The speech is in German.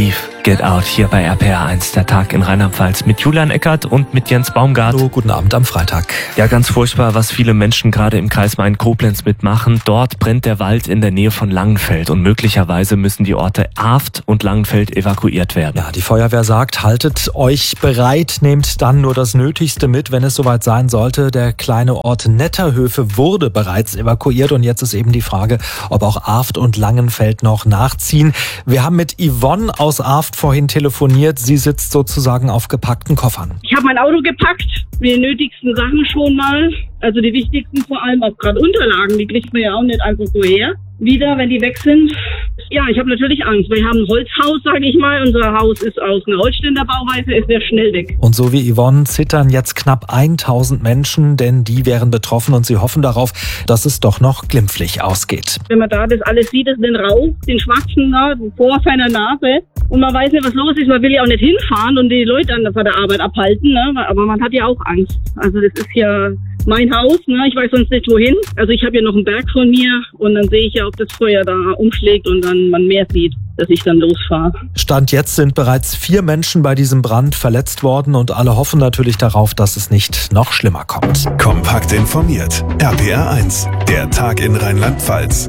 Leave, Get Out hier bei RPR1, der Tag in Rheinland-Pfalz mit Julian Eckert und mit Jens Baumgart. Hallo, guten Abend am Freitag. Ja, ganz furchtbar, was viele Menschen gerade im Kreis Main-Koblenz mitmachen. Dort brennt der Wald in der Nähe von Langenfeld und möglicherweise müssen die Orte Aft und Langenfeld evakuiert werden. Ja, die Feuerwehr sagt, haltet euch bereit, nehmt dann nur das Nötigste mit, wenn es soweit sein sollte. Der kleine Ort Netterhöfe wurde bereits evakuiert und jetzt ist eben die Frage, ob auch Aft und Langenfeld noch nachziehen. Wir haben mit Yvonne aus Aft vorhin telefoniert. Sie sitzt sozusagen auf gepackten Koffern. Ich habe mein Auto gepackt, die nötigsten Sachen schon mal. Also die wichtigsten, vor allem auch gerade Unterlagen, die kriegt man ja auch nicht einfach so her. Wieder, wenn die weg sind. Ja, ich habe natürlich Angst. Wir haben ein Holzhaus, sage ich mal. Unser Haus ist aus einer Holzständerbauweise, ist sehr schnell weg. Und so wie Yvonne zittern jetzt knapp 1000 Menschen, denn die wären betroffen und sie hoffen darauf, dass es doch noch glimpflich ausgeht. Wenn man da das alles sieht, den Rauch, den schwarzen vor seiner Nase und man weiß nicht, was los ist, man will ja auch nicht hinfahren und die Leute dann von der Arbeit abhalten, ne? Aber man hat ja auch Angst. Also das ist ja mein Haus, ne? Ich weiß sonst nicht wohin. Also ich habe ja noch einen Berg von mir und dann sehe ich ja, ob das Feuer da umschlägt und dann man mehr sieht, dass ich dann losfahre. Stand jetzt sind bereits 4 Menschen bei diesem Brand verletzt worden und alle hoffen natürlich darauf, dass es nicht noch schlimmer kommt. Kompakt informiert. RPR1, der Tag in Rheinland-Pfalz.